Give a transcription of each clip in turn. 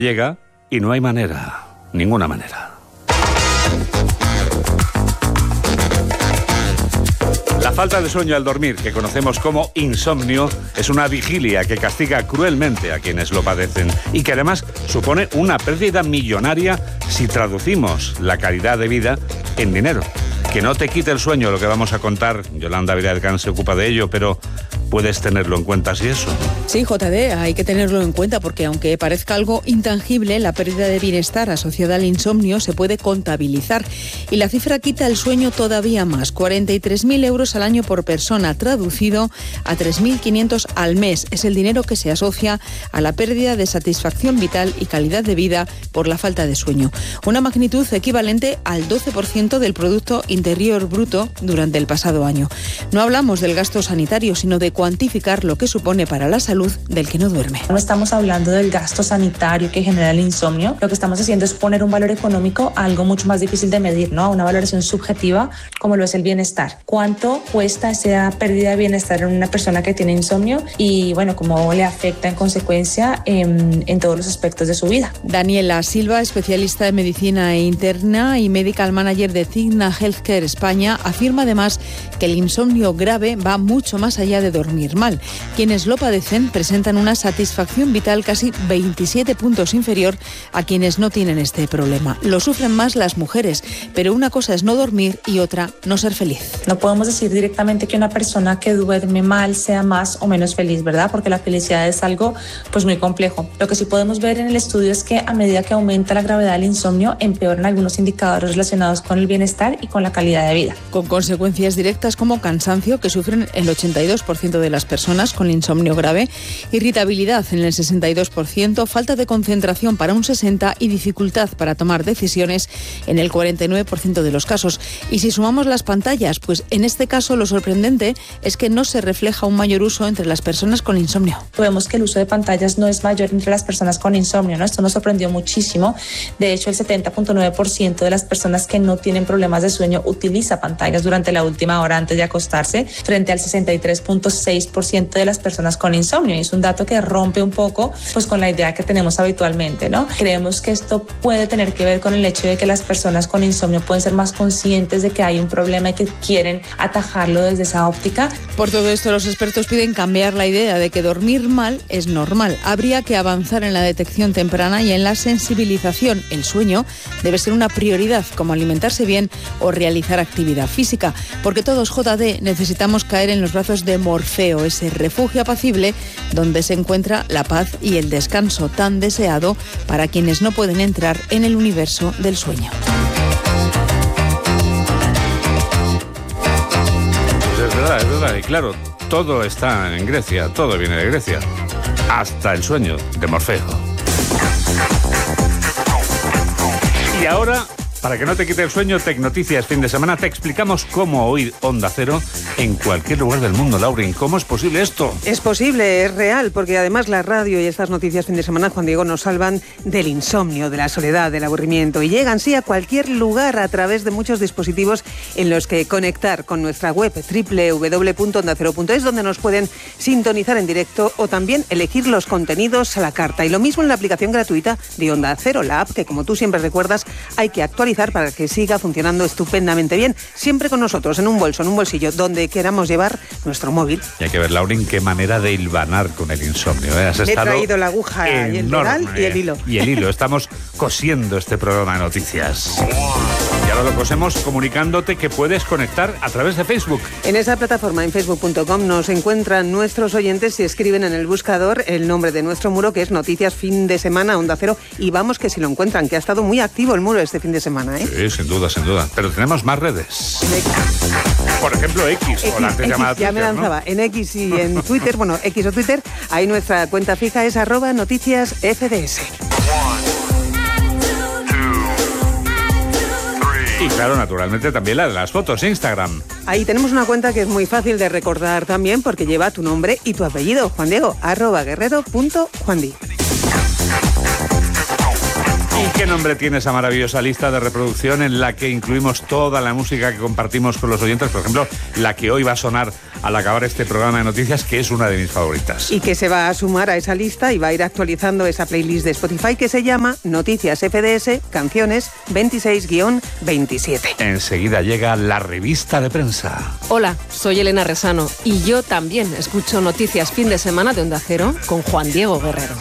Llega y no hay manera, ninguna manera. La falta de sueño al dormir, que conocemos como insomnio, es una vigilia que castiga cruelmente a quienes lo padecen y que además supone una pérdida millonaria si traducimos la calidad de vida en dinero. Que no te quite el sueño, lo que vamos a contar. Yolanda Viladecans se ocupa de ello, pero ¿puedes tenerlo en cuenta si eso? Sí, JD, hay que tenerlo en cuenta porque aunque parezca algo intangible, la pérdida de bienestar asociada al insomnio se puede contabilizar. Y la cifra quita el sueño todavía más. 43.000 euros al año por persona, traducido a 3.500 al mes. Es el dinero que se asocia a la pérdida de satisfacción vital y calidad de vida por la falta de sueño. Una magnitud equivalente al 12% del Producto Interior Bruto durante el pasado año. No hablamos del gasto sanitario, sino de cuantificar lo que supone para la salud del que no duerme. No estamos hablando del gasto sanitario que genera el insomnio. Lo que estamos haciendo es poner un valor económico a algo mucho más difícil de medir, ¿no? A una valoración subjetiva como lo es el bienestar. ¿Cuánto cuesta esa pérdida de bienestar en una persona que tiene insomnio? Y bueno, cómo le afecta en consecuencia en todos los aspectos de su vida. Daniela Silva, especialista en medicina interna y medical manager de Cigna Healthcare España, afirma además que el insomnio grave va mucho más allá de dormir mal. Quienes lo padecen presentan una satisfacción vital casi 27 puntos inferior a quienes no tienen este problema. Lo sufren más las mujeres, pero una cosa es no dormir y otra no ser feliz. No podemos decir directamente que una persona que duerme mal sea más o menos feliz, ¿verdad? Porque la felicidad es algo pues muy complejo. Lo que sí podemos ver en el estudio es que a medida que aumenta la gravedad del insomnio, empeoran algunos indicadores relacionados con el bienestar y con la calidad de vida. Con consecuencias directas como cansancio, que sufren el 82% de las personas con insomnio grave, irritabilidad en el 62%, falta de concentración para un 60% y dificultad para tomar decisiones en el 49% de los casos. Y si sumamos las pantallas, pues en este caso lo sorprendente es que no se refleja un mayor uso entre las personas con insomnio. Vemos que el uso de pantallas no es mayor entre las personas con insomnio, ¿no? Esto nos sorprendió muchísimo. De hecho, el 70.9% de las personas que no tienen problemas de sueño utiliza pantallas durante la última hora antes de acostarse, frente al 63.6% de las personas con insomnio. Y es un dato que rompe un poco pues con la idea que tenemos habitualmente, ¿no? Creemos que esto puede tener que ver con el hecho de que las personas con insomnio pueden ser más conscientes de que hay un problema y que quieren atajarlo desde esa óptica. Por todo esto, los expertos piden cambiar la idea de que dormir mal es normal. Habría que avanzar en la detección temprana y en la sensibilización. El sueño debe ser una prioridad, como alimentarse bien o realizar actividad física, porque todos, JD, necesitamos caer en los brazos de Morfeo, ese refugio apacible donde se encuentra la paz y el descanso tan deseado para quienes no pueden entrar en el universo del sueño. Pues es verdad, y claro, todo está en Grecia, todo viene de Grecia, hasta el sueño de Morfeo. Y ahora, para que no te quite el sueño, Tecnoticias fin de semana, te explicamos cómo oír Onda Cero en cualquier lugar del mundo. Lauren, ¿cómo es posible esto? Es posible, es real, porque además la radio y estas noticias fin de semana, Juan Diego, nos salvan del insomnio, de la soledad, del aburrimiento y llegan, sí, a cualquier lugar a través de muchos dispositivos en los que conectar con nuestra web www.ondacero.es, donde nos pueden sintonizar en directo o también elegir los contenidos a la carta. Y lo mismo en la aplicación gratuita de Onda Cero, la app que, como tú siempre recuerdas, hay que actualizar para que siga funcionando estupendamente bien, siempre con nosotros, en un bolso, en un bolsillo, donde queramos llevar nuestro móvil. Y hay que ver, Lauren, qué manera de hilvanar con el insomnio. Me he traído la aguja y el dedal y el hilo. Y el hilo, estamos cosiendo este programa de noticias. Y ahora lo cosemos comunicándote que puedes conectar a través de Facebook. En esa plataforma, en facebook.com, nos encuentran nuestros oyentes y escriben en el buscador el nombre de nuestro muro, que es Noticias Fin de Semana, Onda Cero, y vamos que si lo encuentran, que ha estado muy activo el muro este fin de semana, ¿eh? Sí, sin duda, sin duda. Pero tenemos más redes. Por ejemplo, X o la antes llamada Twitter, ya me lanzaba, ¿no? En X y en Twitter, bueno, X o Twitter, ahí nuestra cuenta fija es @noticiasfds. Y claro, naturalmente también la de las fotos, Instagram. Ahí tenemos una cuenta que es muy fácil de recordar también porque lleva tu nombre y tu apellido, Juan Diego, @guerrero.juandi. Y que nombre tiene esa maravillosa lista de reproducción en la que incluimos toda la música que compartimos con los oyentes? Por ejemplo, la que hoy va a sonar al acabar este programa de noticias, que es una de mis favoritas. Y que se va a sumar a esa lista y va a ir actualizando esa playlist de Spotify que se llama Noticias FDS, Canciones 26-27. Enseguida llega la revista de prensa. Hola, soy Elena Resano y yo también escucho Noticias Fin de Semana de Onda Cero con Juan Diego Guerrero.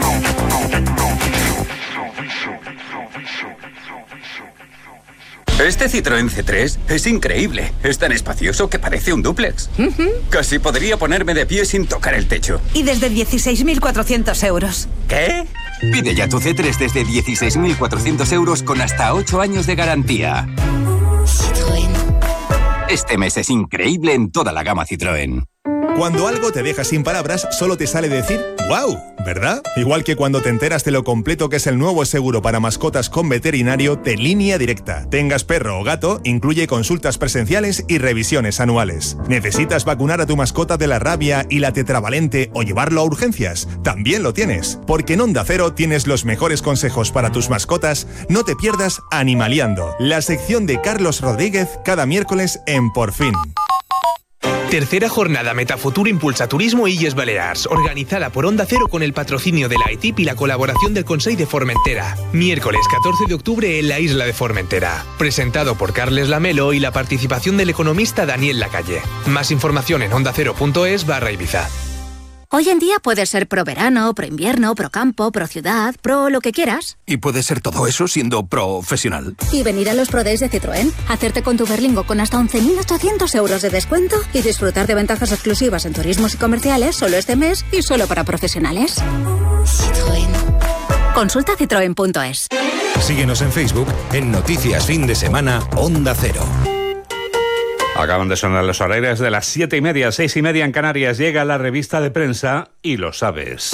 Este Citroën C3 es increíble. Es tan espacioso que parece un dúplex. Casi podría ponerme de pie sin tocar el techo. Y desde 16.400 euros. ¿Qué? Pide ya tu C3 desde 16.400 euros con hasta 8 años de garantía. Citroën. Este mes es increíble en toda la gama Citroën. Cuando algo te deja sin palabras, solo te sale decir ¡guau! ¿Verdad? Igual que cuando te enteras de lo completo que es el nuevo seguro para mascotas con veterinario de Línea Directa. Tengas perro o gato, incluye consultas presenciales y revisiones anuales. ¿Necesitas vacunar a tu mascota de la rabia y la tetravalente o llevarlo a urgencias? También lo tienes. Porque en Onda Cero tienes los mejores consejos para tus mascotas. No te pierdas Animaliando, la sección de Carlos Rodríguez cada miércoles en Por Fin. Tercera jornada Metafutur Impulsa Turismo Illes Balears, organizada por Onda Cero con el patrocinio de la ETIP y la colaboración del Consell de Formentera. Miércoles 14 de octubre en la isla de Formentera. Presentado por Carles Lamelo y la participación del economista Daniel Lacalle. Más información en ondacero.es/Ibiza. Hoy en día puedes ser pro verano, pro invierno, pro campo, pro ciudad, pro lo que quieras. Y puedes ser todo eso siendo profesional. Y venir a los Pro Days de Citroën, hacerte con tu Berlingo con hasta 11.800 euros de descuento y disfrutar de ventajas exclusivas en turismos y comerciales solo este mes y solo para profesionales. Citroën. Consulta citroen.es. Síguenos en Facebook en Noticias Fin de Semana Onda Cero. Acaban de sonar los horarios de las 7:30, 6:30 en Canarias. Llega la revista de prensa y lo sabes.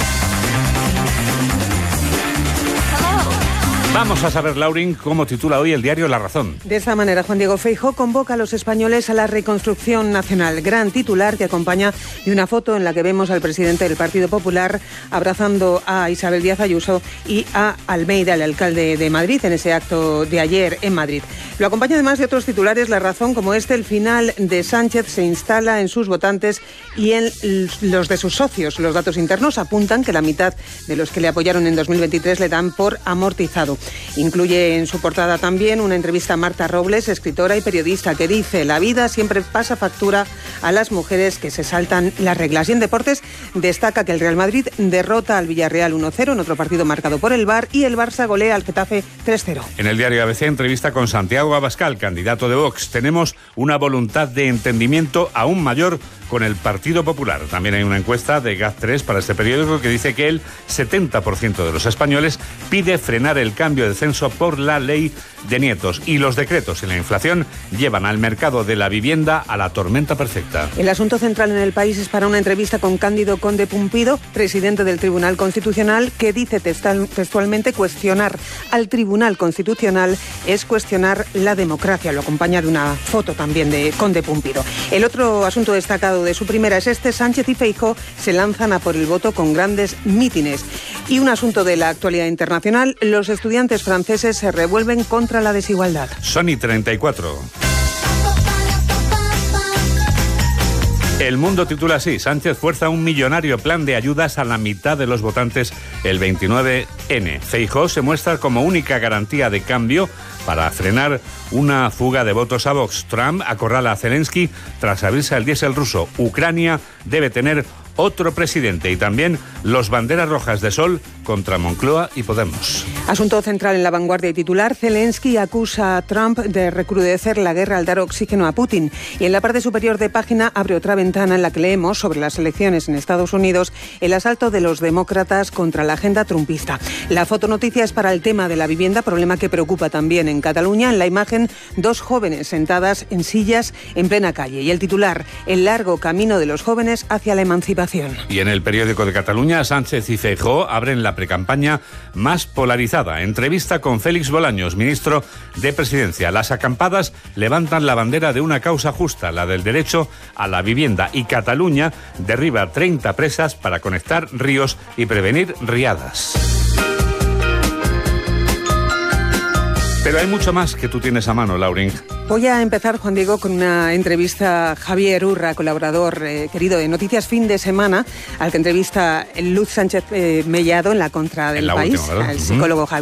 Vamos a saber, Laurín, cómo titula hoy el diario La Razón. De esta manera, Juan Diego Feijóo convoca a los españoles a la reconstrucción nacional. Gran titular que acompaña de una foto en la que vemos al presidente del Partido Popular abrazando a Isabel Díaz Ayuso y a Almeida, el alcalde de Madrid, en ese acto de ayer en Madrid. Lo acompaña además de otros titulares La Razón, como este: el final de Sánchez se instala en sus votantes y en los de sus socios. Los datos internos apuntan que la mitad de los que le apoyaron en 2023 le dan por amortizado. Incluye en su portada también una entrevista a Marta Robles, escritora y periodista, que dice: la vida siempre pasa factura a las mujeres que se saltan las reglas. Y en deportes destaca que el Real Madrid derrota al Villarreal 1-0 en otro partido marcado por el VAR, y el Barça golea al Getafe 3-0. En el diario ABC, entrevista con Santiago Abascal, candidato de Vox. Tenemos una voluntad de entendimiento aún mayor con el Partido Popular. También hay una encuesta de GAZ3 para este periódico que dice que el 70% de los españoles pide frenar el cambio de censo por la ley de nietos, y los decretos y la inflación llevan al mercado de la vivienda a la tormenta perfecta. El asunto central en el país es para una entrevista con Cándido Conde Pumpido, presidente del Tribunal Constitucional, que dice textualmente: cuestionar al Tribunal Constitucional es cuestionar la democracia. Lo acompaña de una foto también de Conde Pumpido. El otro asunto destacado de su primera es este: Sánchez y Feijóo se lanzan a por el voto con grandes mítines. Y un asunto de la actualidad internacional: los estudiantes franceses se revuelven contra la desigualdad. Sony 34. El Mundo titula así: Sánchez fuerza un millonario plan de ayudas a la mitad de los votantes el 29N. Feijóo se muestra como única garantía de cambio para frenar una fuga de votos a Vox. Trump acorrala a Zelensky tras abrirse al diésel ruso. Ucrania debe tener otro presidente. Y también los banderas rojas de Sol contra Moncloa y Podemos. Asunto central en La Vanguardia y titular: Zelensky acusa a Trump de recrudecer la guerra al dar oxígeno a Putin. Y en la parte superior de página abre otra ventana en la que leemos sobre las elecciones en Estados Unidos, el asalto de los demócratas contra la agenda trumpista. La fotonoticia es para el tema de la vivienda, problema que preocupa también en Cataluña. En la imagen, dos jóvenes sentadas en sillas en plena calle. Y el titular: el largo camino de los jóvenes hacia la emancipación. Y en el periódico de Cataluña, Sánchez y Feijóo abren la precampaña más polarizada. Entrevista con Félix Bolaños, ministro de Presidencia. Las acampadas levantan la bandera de una causa justa, la del derecho a la vivienda. Y Cataluña derriba 30 presas para conectar ríos y prevenir riadas. Pero hay mucho más que tú tienes a mano, Laurín. Voy a empezar, Juan Diego, con una entrevista a Javier Urra, colaborador querido de Noticias Fin de Semana, al que entrevista Luz Sánchez Mellado en La Contra del País, última, al psicólogo Javier